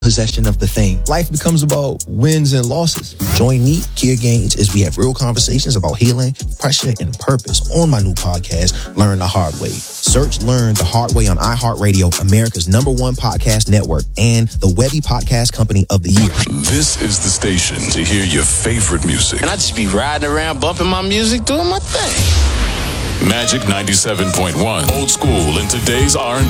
possession of the thing. Life becomes about wins and losses. Join me, Kia Gaines, as we have real conversations about healing, pressure, and purpose on my new podcast, Learn the Hard Way. Search Learn the Hard Way on iHeartRadio, America's #1 podcast network, and the Webby Podcast Company of the Year. This is the station to hear your favorite music. And I just be riding around bumping my music, doing my thing. Magic 97.1. Old school in today's R&B.